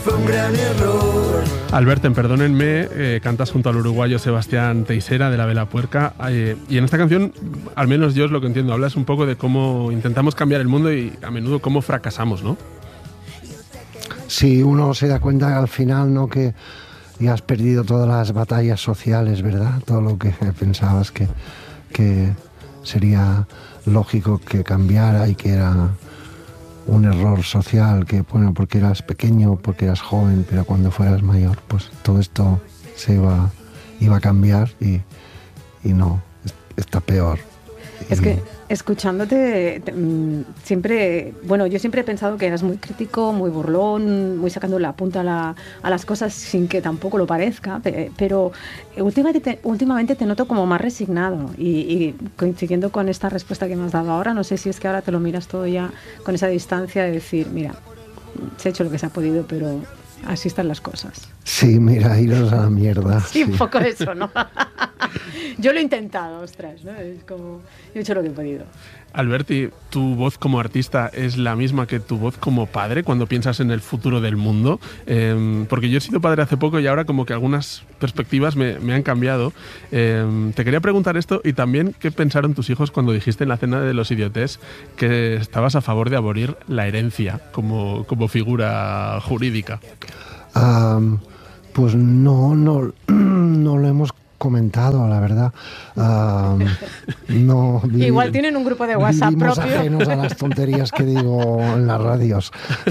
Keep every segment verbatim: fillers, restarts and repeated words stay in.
fue un gran error. Albert, en Perdónenme, eh, cantas junto al uruguayo Sebastián Teixeira de La Vela Puerca, eh, y en esta canción, al menos yo es lo que entiendo, hablas un poco de cómo intentamos cambiar el mundo y a menudo cómo fracasamos, ¿no? Sí, uno se da cuenta al final, ¿no?, que ya has perdido todas las batallas sociales, ¿verdad? Todo lo que pensabas que, que sería lógico que cambiara y que era un error social, que bueno, porque eras pequeño, porque eras joven, pero cuando fueras mayor, pues todo esto se iba, iba a cambiar y, y no, está peor. Es y, que escuchándote, te, siempre, bueno, yo siempre he pensado que eras muy crítico, muy burlón, muy sacando la punta a, la, a las cosas sin que tampoco lo parezca, pero últimamente te, últimamente te noto como más resignado y, y coincidiendo con esta respuesta que me has dado ahora, no sé si es que ahora te lo miras todo ya con esa distancia de decir, mira, se ha hecho lo que se ha podido, pero así están las cosas. Sí, mira, iros a la mierda. Sí, sí. Un poco eso, ¿no? Yo lo he intentado, ostras, ¿no? Es como, yo he hecho lo que he podido. Alberti, ¿tu voz como artista es la misma que tu voz como padre cuando piensas en el futuro del mundo? Eh, porque yo he sido padre hace poco y ahora como que algunas perspectivas me, me han cambiado. Eh, te quería preguntar esto y también qué pensaron tus hijos cuando dijiste en la cena de los idiotés que estabas a favor de abolir la herencia como, como figura jurídica. Um, pues no, no, no lo hemos comentado, la verdad. Um, no, vi, Igual tienen un grupo de WhatsApp vivimos propio. ajenos a las tonterías que digo en las radios.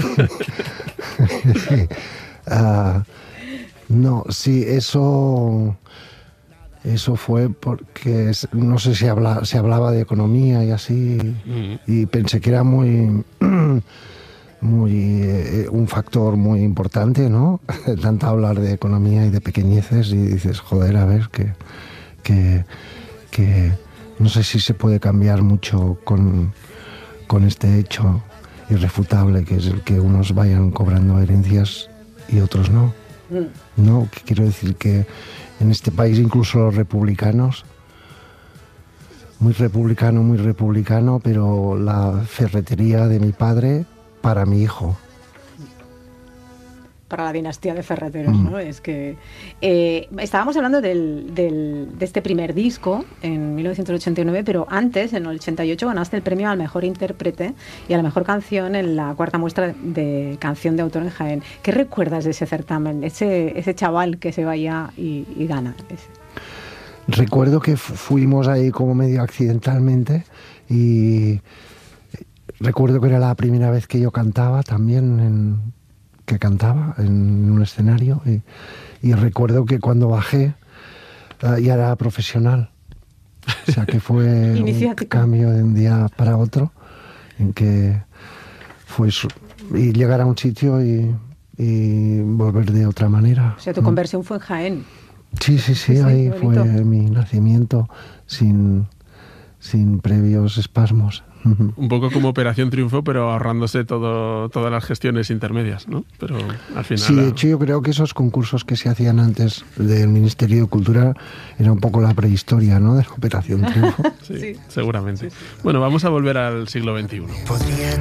uh, no, sí, eso eso fue porque no sé si habla, se hablaba de economía y así, mm. y pensé que era muy muy eh, un factor muy importante, ¿no? Tanto hablar de economía y de pequeñeces y dices, joder, a ver, que, que, que no sé si se puede cambiar mucho con, con este hecho irrefutable, que es el que unos vayan cobrando herencias y otros no. Mm. No, que quiero decir que en este país incluso los republicanos, muy republicano, muy republicano, pero la ferretería de mi padre para mi hijo. Para la dinastía de ferreteros, mm. ¿no? Es que eh, estábamos hablando del, del, de este primer disco en mil novecientos ochenta y nueve, pero antes, en el ochenta y ocho, ganaste el premio al mejor intérprete y a la mejor canción en la cuarta muestra de canción de autor en Jaén. ¿Qué recuerdas de ese certamen? Ese, ese chaval que se vaya y, y gana. Ese. Recuerdo que fuimos ahí como medio accidentalmente y recuerdo que era la primera vez que yo cantaba también, en, que cantaba en un escenario y, y recuerdo que cuando bajé uh, ya era profesional. O sea que fue un cambio de un día para otro en que fue su, y llegar a un sitio y, y volver de otra manera. O sea, tu conversión fue en Jaén. Sí, sí, sí, sí, ahí fue mi nacimiento sin, sin previos espasmos. Un poco como Operación Triunfo, pero ahorrándose todo, todas las gestiones intermedias, ¿no? Pero al final... Sí, de hecho yo creo que esos concursos que se hacían antes del Ministerio de Cultura era un poco la prehistoria, ¿no?, de la Operación Triunfo. Sí, sí, seguramente. Sí, sí. Bueno, vamos a volver al siglo veintiuno. Podrían